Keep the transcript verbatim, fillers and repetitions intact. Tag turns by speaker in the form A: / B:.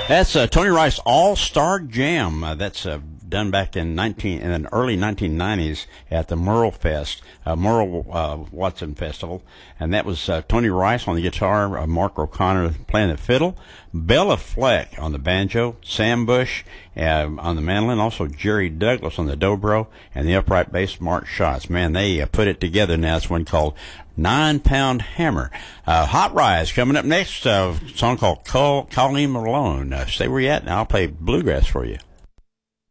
A: That's uh, Tony Rice All-Star Jam. Uh, that's uh, done back in nineteen in the early nineteen nineties at the Merle Fest, uh, Merle uh, Watson Festival, and that was uh, Tony Rice on the guitar, uh, Mark O'Connor playing the fiddle, Bella Fleck on the banjo, Sam Bush uh, on the mandolin, also Jerry Douglas on the dobro, and the upright bass, Mark Schatz. Man, they uh, put it together now. It's one called Nine Pound Hammer. Uh, Hot Rise coming up next. A uh, song called Call, Call Him Alone. Uh, stay where you at, and I'll play bluegrass for you.